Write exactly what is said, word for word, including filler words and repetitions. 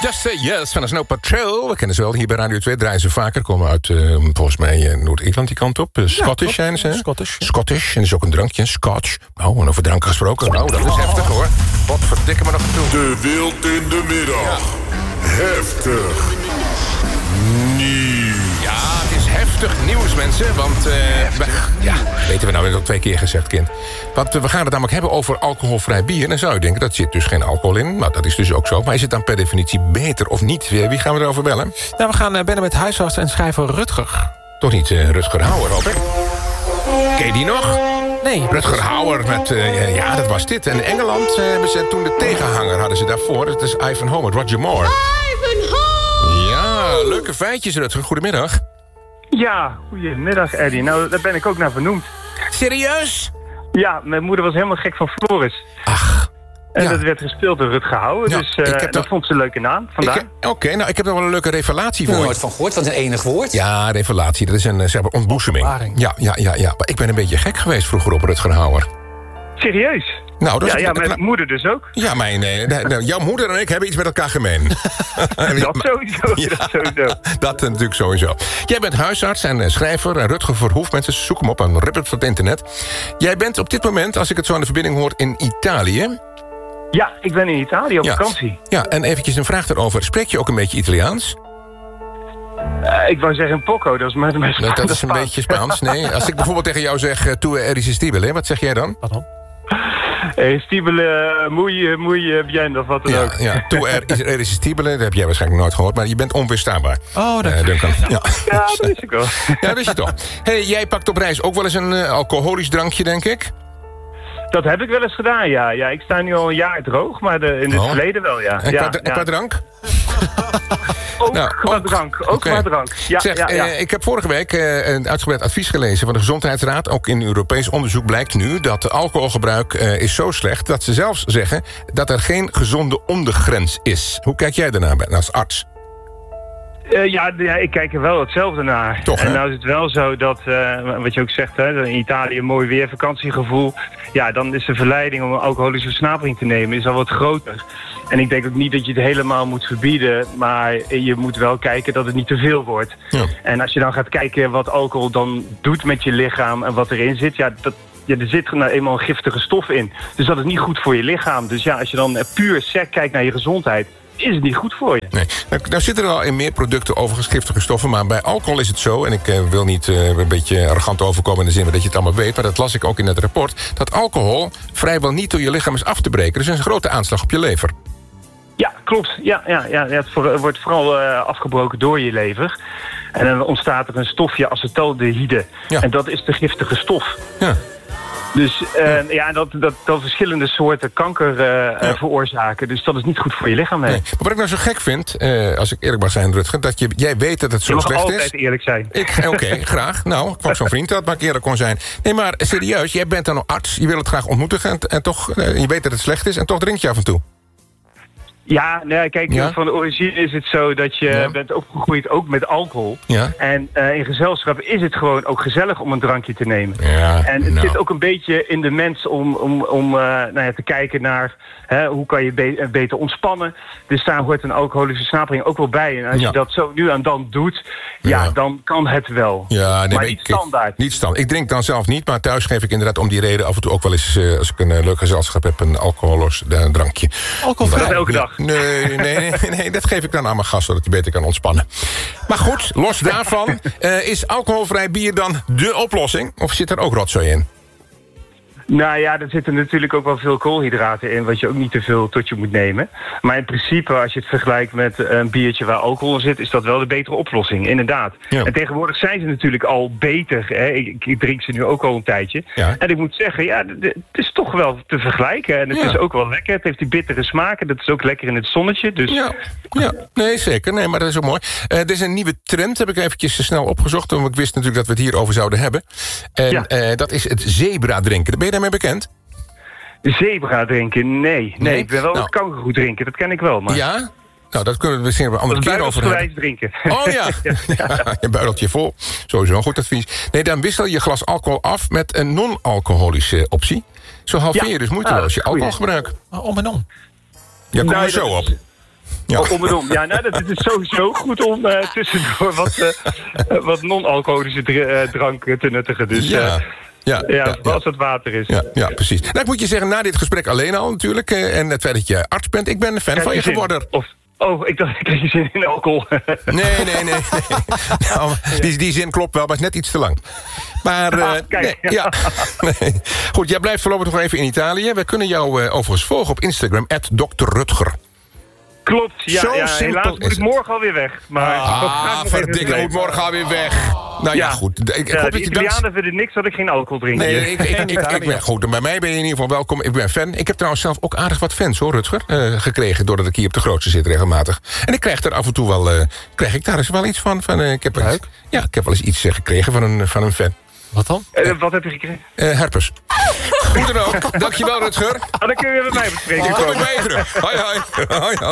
Just Say Yes van de Snow Patrol. We kennen ze wel. Hier bij Radio twee draaien ze vaker. Komen uit, uh, volgens mij, uh, Noord-Ierland die kant op. Uh, Scottish ja, zijn ze. Scottish. Ja. Scottish. En er is ook een drankje, een scotch. Nou, en over drank gesproken. Nou, dat is heftig hoor. Wat verdikken me nog toe. De Wild in de Middag. Ja. Heftig nieuws. Ja, het is heftig nieuws, mensen. Want, uh, we, ja, weten we nou weer al twee keer gezegd, kind. Want uh, we gaan het namelijk hebben over alcoholvrij bier. En dan zou je denken, dat zit dus geen alcohol in. Nou, dat is dus ook zo. Maar is het dan per definitie beter of niet? Wie gaan we erover bellen? Nou, we gaan uh, bellen met huisarts en schrijver Rutger. Toch niet uh, Rutger Hauer, hoop ik? Ken je die nog? Nee. Rutger Hauer met, uh, ja, dat was dit. En in Engeland uh, hebben ze toen de tegenhanger hadden ze daarvoor. Het is Ivanhoe met Roger Moore. Ivanhoe! Ja, leuke feitjes, Rutger. Goedemiddag. Ja, goedemiddag, Eddie. Nou, daar ben ik ook naar vernoemd. Serieus? Ja, mijn moeder was helemaal gek van Floris. Ach. En ja. dat werd gespeeld door Rutger Hauer. Ja, dus uh, dat toch... vond ze een leuke naam, vandaar. Oké, okay, nou, ik heb er wel een leuke revelatie voor. Ik heb er nooit van gehoord, wat een enig woord. Ja, revelatie, dat is een zeg maar, ontboezeming. Ja, ja, ja, ja. Maar ik ben een beetje gek geweest vroeger op Rutger Hauer. Serieus? Nou, dat ja, is, ja, mijn nou, moeder dus ook. Ja, mijn, nee, nou, jouw moeder en ik hebben iets met elkaar gemeen. dat sowieso, ja, dat sowieso. Dat natuurlijk sowieso. Jij bent huisarts en schrijver en Rutger Verhoef. Mensen, zoek hem op en rip het van het internet. Jij bent op dit moment, als ik het zo aan de verbinding hoor, in Italië. Ja, ik ben in Italië op ja. vakantie. Ja, en eventjes een vraag erover. Spreek je ook een beetje Italiaans? Uh, ik wou zeggen Poco, dat is mijn meest nee, dat is een beetje Spaans, nee. Als ik bijvoorbeeld tegen jou zeg, uh, tu irresistibile, wat zeg jij dan? Wat dan? Irresistibile, muy, muy bien, of wat dan ja, ook. Ja, tu irresistibile, dat heb jij waarschijnlijk nooit gehoord, maar je bent onweerstaanbaar. Oh, dat uh, Duncan. Ja. ja, dat wist ik wel. Ja, dat is je toch. Hey, jij pakt op reis ook wel eens een uh, alcoholisch drankje, denk ik? Dat heb ik wel eens gedaan, ja. ja ik sta nu al een jaar droog, maar de, in het oh. verleden wel, ja. En ja, qua, ja. qua drank? Ook nou, qua ook. drank, ook okay. qua drank. Ja, zeg, ja, ja. Uh, ik heb vorige week uh, een uitgebreid advies gelezen van de Gezondheidsraad. Ook in Europees onderzoek blijkt nu dat alcoholgebruik uh, is zo slecht dat ze zelfs zeggen dat er geen gezonde ondergrens is. Hoe kijk jij daarnaar als arts? Uh, ja, ja, ik kijk er wel hetzelfde naar. Toch, en hè? nou is het wel zo dat, uh, wat je ook zegt, hè, in Italië een mooi weer, vakantiegevoel. Ja, dan is de verleiding om een alcoholische versnapering te nemen is al wat groter. En ik denk ook niet dat je het helemaal moet verbieden, maar je moet wel kijken dat het niet te veel wordt. Ja. En als je dan gaat kijken wat alcohol dan doet met je lichaam en wat erin zit, ja, dat... Ja, er zit nou eenmaal een giftige stof in. Dus dat is niet goed voor je lichaam. Dus ja, als je dan puur sec kijkt naar je gezondheid, is het niet goed voor je. Nee. Nou, nou zitten er al in meer producten overigens giftige stoffen, maar bij alcohol is het zo, en ik uh, wil niet uh, een beetje arrogant overkomen in de zin dat je het allemaal weet, maar dat las ik ook in het rapport, dat alcohol vrijwel niet door je lichaam is af te breken. Dus een grote aanslag op je lever. Ja, klopt. Ja, ja, ja, het wordt vooral uh, afgebroken door je lever. En dan ontstaat er een stofje, acetaldehyde. Ja. En dat is de giftige stof. Ja. Dus uh, ja, dat, dat, dat verschillende soorten kanker uh, ja. uh, veroorzaken. Dus dat is niet goed voor je lichaam. Nee. Maar wat ik nou zo gek vind, uh, als ik eerlijk mag zijn, Rutger, dat je, jij weet dat het zo slecht is. Je mag altijd eerlijk zijn. Oké, okay, graag. Nou, ik was zo'n vriend dat maar ik eerlijk kon zijn. Nee, maar serieus, jij bent dan een arts, je wil het graag ontmoeten en, en toch, uh, je weet dat het slecht is en toch drink je af en toe. Ja, nee, kijk, ja? van de origine is het zo dat je ja. bent opgegroeid ook met alcohol. Ja. En uh, in gezelschap is het gewoon ook gezellig om een drankje te nemen. Ja, en het nou. zit ook een beetje in de mens om, om, om uh, nou ja, te kijken naar hè, hoe kan je be- beter ontspannen. Dus daar hoort een alcoholische versnapering ook wel bij. En als ja. je dat zo nu en dan doet, ja, ja. dan kan het wel. Ja, nee, maar, maar niet ik, standaard. Niet standaard. Ik drink dan zelf niet, maar thuis geef ik inderdaad om die reden af en toe ook wel eens, uh, als ik een uh, leuk gezelschap heb, een alcoholos uh, drankje. Alcoholvrij? Dat elke dag? Nee, nee, nee, nee, dat geef ik dan aan mijn gast, zodat hij beter kan ontspannen. Maar goed, los daarvan, uh, is alcoholvrij bier dan dé oplossing? Of zit er ook rotzooi in? Nou ja, er zitten natuurlijk ook wel veel koolhydraten in, wat je ook niet te veel tot je moet nemen. Maar in principe, als je het vergelijkt met een biertje waar alcohol in zit, is dat wel de betere oplossing, inderdaad. Ja. En tegenwoordig zijn ze natuurlijk al beter. Hè? Ik, ik drink ze nu ook al een tijdje. Ja. En ik moet zeggen, ja, het is toch wel te vergelijken. En het ja. is ook wel lekker. Het heeft die bittere smaken. Dat is ook lekker in het zonnetje. Dus... Ja. ja, nee, zeker. Nee, maar dat is ook mooi. Uh, er is een nieuwe trend, heb ik eventjes snel opgezocht, want ik wist natuurlijk dat we het hierover zouden hebben. En ja. uh, dat is het zebra drinken. Ben je daarmee bekend? Zebra drinken? Nee. Nee, nee. Ik ben wel nou. het kangoeroe drinken. Dat ken ik wel. Maar... Ja? Nou, dat kunnen we misschien een andere keer over hebben. Drinken. Oh ja. ja. ja. Je buidelt je vol. Sowieso een goed advies. Nee, dan wissel je glas alcohol af met een non-alcoholische optie. Zo halveer je ja. dus moeiteloos ah, je alcoholgebruik. Om en om. Ja, kom nou, er zo op. Ja. Oh, om en om. Ja, nou, dat is sowieso goed om uh, tussendoor wat, uh, wat non-alcoholische dr- uh, drank te nuttigen. Dus Ja. uh, Ja, ja, ja, ja. als het water is. Ja, ja, precies. Nou, ik moet je zeggen, na dit gesprek alleen al natuurlijk... Uh, en het feit dat je arts bent, ik ben een fan Krijg van je je zin? geworden. Of, oh, ik dacht, ik kreeg je zin in alcohol. Nee, nee, nee. nee. Nou, die, die zin klopt wel, maar is net iets te lang. Maar, uh, Ah, kijk. nee, ja. Nee. Goed, jij blijft voorlopig nog even in Italië. We kunnen jou uh, overigens volgen op Instagram, at dokter Rutger. Klopt, ja, Zo ja simpel helaas is moet ik het. morgen alweer weg. Maar ik wil graag Ah, nog even verdikke, blijven. moet morgen alweer weg. Nou ja, Ja. goed. Ik, ik Ja, hoop de dat je dan... Italianen vinden niks dat ik geen alcohol drink. Nee, hier. ik, ik, ik, ik, ik ben goed. En bij mij ben je in ieder geval welkom. Ik ben fan. Ik heb trouwens zelf ook aardig wat fans, hoor, Rutger. Uh, gekregen, doordat ik hier op de grootste zit regelmatig. En ik krijg er af en toe wel... Uh, krijg ik daar eens wel iets van. van uh, ik heb wel eens, ja, ik heb wel eens iets uh, gekregen van een, van een fan. Wat dan? Uh, wat heb je gekregen? Uh, herpes. Goed dan ook. Dankjewel, Rutger. Ah, dan kun je weer met mij bespreken. Ik kom weer terug. Hoi, hoi. Hoi, hoi.